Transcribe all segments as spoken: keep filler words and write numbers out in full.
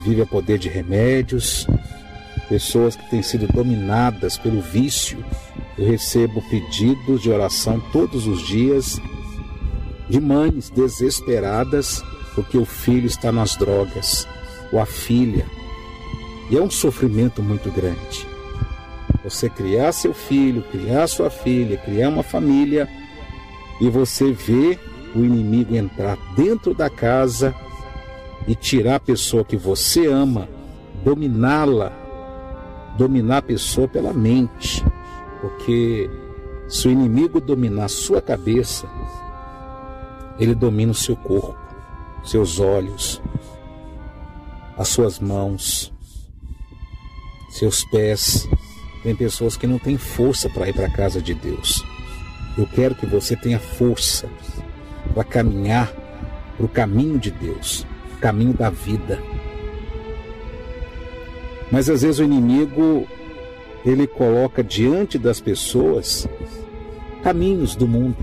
Vive a poder de remédios, pessoas que têm sido dominadas pelo vício. Eu recebo pedidos de oração todos os dias de mães desesperadas porque o filho está nas drogas, ou a filha. E é um sofrimento muito grande. Você criar seu filho, criar sua filha, criar uma família, e você vê o inimigo entrar dentro da casa e tirar a pessoa que você ama, dominá-la, dominar a pessoa pela mente. Porque se o inimigo dominar a sua cabeça, ele domina o seu corpo, seus olhos, as suas mãos, seus pés. Tem pessoas que não têm força para ir para a casa de Deus. Eu quero que você tenha força para caminhar para o caminho de Deus, o caminho da vida. Mas às vezes o inimigo, ele coloca diante das pessoas caminhos do mundo.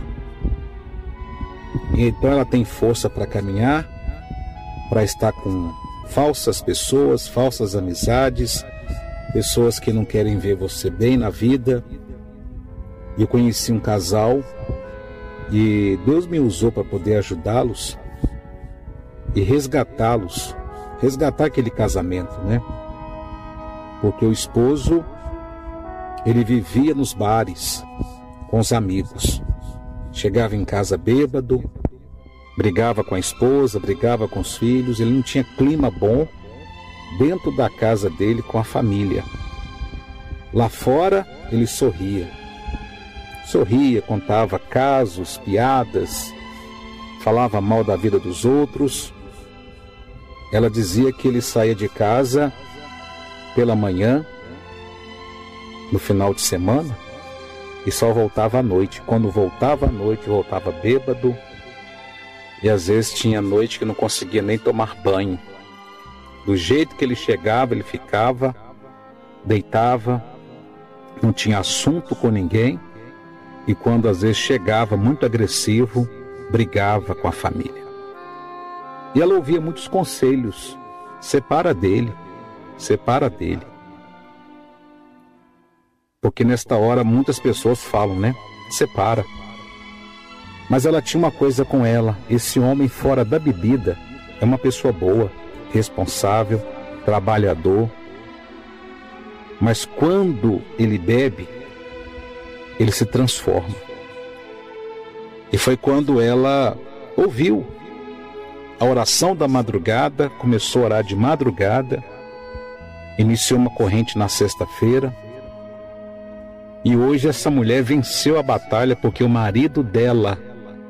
E então ela tem força para caminhar, para estar com falsas pessoas, falsas amizades, pessoas que não querem ver você bem na vida. Eu conheci um casal e Deus me usou para poder ajudá-los e resgatá-los, resgatar aquele casamento, né? Porque o esposo, ele vivia nos bares com os amigos, chegava em casa bêbado, brigava com a esposa, brigava com os filhos, ele não tinha clima bom dentro da casa dele com a família. Lá fora ele sorria, sorria, contava casos, piadas, falava mal da vida dos outros. Ela dizia que ele saía de casa pela manhã, no final de semana, e só voltava à noite. Quando voltava à noite, voltava bêbado, e às vezes tinha noite que não conseguia nem tomar banho. Do jeito que ele chegava, ele ficava, deitava, não tinha assunto com ninguém, e quando às vezes chegava muito agressivo, brigava com a família. E ela ouvia muitos conselhos: separa dele, separa dele. Porque nesta hora muitas pessoas falam, né? Separa. Mas ela tinha uma coisa com ela: esse homem fora da bebida é uma pessoa boa, responsável, trabalhador. Mas quando ele bebe, ele se transforma. E foi quando ela ouviu a oração da madrugada, começou a orar de madrugada, iniciou uma corrente na sexta-feira. E hoje essa mulher venceu a batalha porque o marido dela,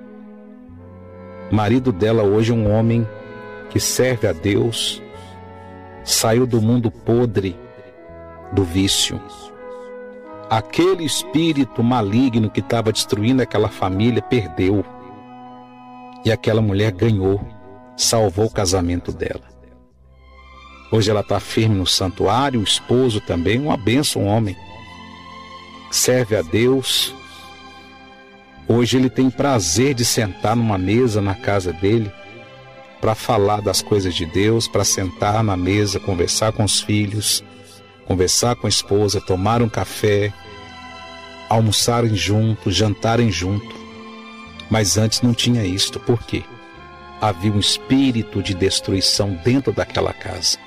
o marido dela hoje é um homem que serve a Deus, saiu do mundo podre do vício. Aquele espírito maligno que estava destruindo aquela família perdeu. E aquela mulher ganhou, salvou o casamento dela. Hoje ela está firme no santuário, o esposo também, uma bênção, um homem. Serve a Deus. Hoje ele tem prazer de sentar numa mesa na casa dele para falar das coisas de Deus, para sentar na mesa, conversar com os filhos, conversar com a esposa, tomar um café, almoçarem juntos, jantarem junto. Mas antes não tinha isto. Por quê? Havia um espírito de destruição dentro daquela casa.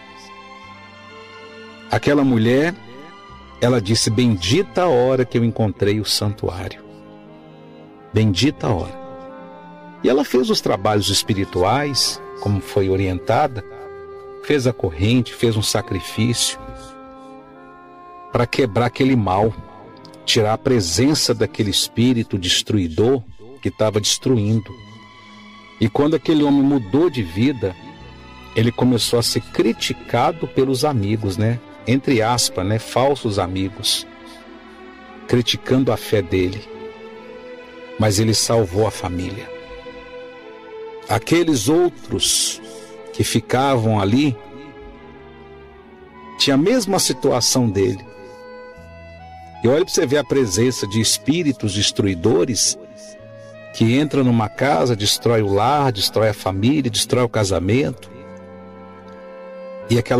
Aquela mulher, ela disse: bendita a hora que eu encontrei o santuário. Bendita a hora. E ela fez os trabalhos espirituais, como foi orientada, fez a corrente, fez um sacrifício para quebrar aquele mal, tirar a presença daquele espírito destruidor que estava destruindo. E quando aquele homem mudou de vida, ele começou a ser criticado pelos amigos, né? Entre aspas, né? Falsos amigos, criticando a fé dele. Mas ele salvou a família. Aqueles outros que ficavam ali tinham a mesma situação dele. E olha para você ver a presença de espíritos destruidores que entram numa casa, destrói o lar, destrói a família, destrói o casamento. E aquela